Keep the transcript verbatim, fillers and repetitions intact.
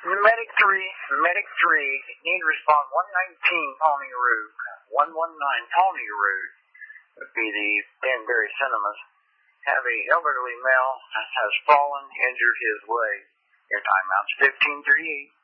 Medic three, Medic three, need to respond one nineteen Pawnee Road. one nineteen Pawnee Road would be the Danbury Cinemas. Have a elderly male has fallen, injured his leg. Your timeout's fifteen thirty-eight.